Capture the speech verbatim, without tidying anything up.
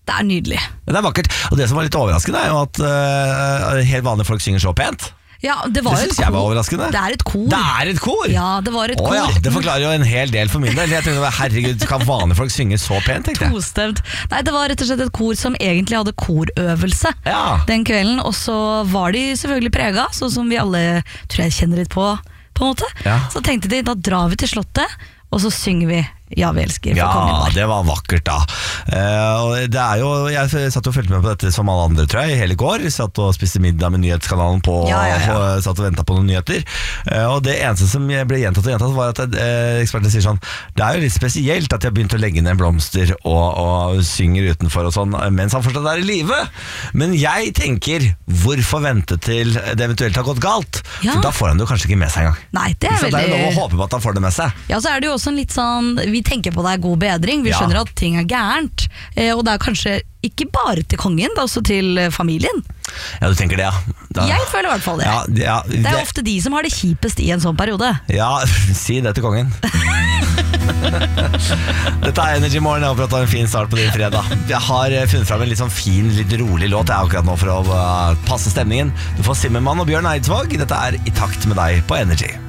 Det er nydelig. Det er vakkert. Og det som var litt overraskende er jo at uh, helt vanlige folk synger så pent. Ja, det var det et synes jeg var overraskende. Det er et kor. Det er et kor? Ja, det var et Å, kor. ja. Det forklarer jo en hel del for min del. Jeg tenkte, herregud, kan vanlige folk synge så pent, tenkte jeg. Tostemt. Nei, det var rett og slett et kor som egentlig hadde korøvelse ja. den kvelden. Og så var de selvfølgelig prega, sånn som vi alle tror jeg kjenner litt på, på en måte. Ja. Så tenkte de, da drar vi til slottet, og så synger vi Ja, vi elsker for ja, kongen vår. det var vakkert da. uh, og det er jo, Jeg satt og følte med på dette som alle andre, tror jeg, hele går. Satt og spiste middag med nyhetskanalen på, ja, ja, ja. og satt og ventet på noen nyheter. Uh, og det eneste som ble gjentatt og gjentatt var at uh, ekspertene sier sånn, det er jo litt spesielt at de har begynt å legge ned blomster og, og synger utenfor og sånn, mens han fortsatt er i live. Men jeg tenker, hvorfor vente til det eventuelt har gått galt? Ja. For da får han det jo kanskje ikke med seg engang. Nei, det er så veldig... det er jo lov å håpe på at han får det med seg. Ja, så er det jo også en litt sånn, vi tenker på deg god bedring, vi Ja. skjønner at ting er gærent, eh, og det er kanskje ikke bare til kongen, det er også til eh, familien. Ja, du tenker det, ja. Da... Jeg føler i hvert fall det. Ja, ja, det er ofte de som har det kjipest i en sånn periode. Ja, si det til kongen. Dette er Energy Morgen. Jeg håper at du har en fin start på din fredag. Jeg har funnet frem en litt sånn fin, litt rolig låt jeg akkurat nå for å uh, passe stemningen. Du får Simmermann og Bjørn Eidsvåg. Dette er I takt med deg på Energy.